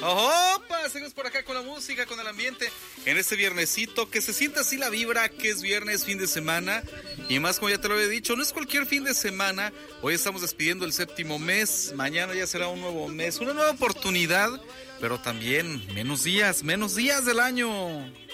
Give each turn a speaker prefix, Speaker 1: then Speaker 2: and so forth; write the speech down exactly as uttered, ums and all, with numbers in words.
Speaker 1: ¡Opa! Seguimos por acá con la música, con el ambiente, en este viernesito, que se sienta así la vibra, que es viernes, fin de semana, y más como ya te lo había dicho, no es cualquier fin de semana, hoy estamos despidiendo el séptimo mes, mañana ya será un nuevo mes, una nueva oportunidad, pero también menos días, menos días del año.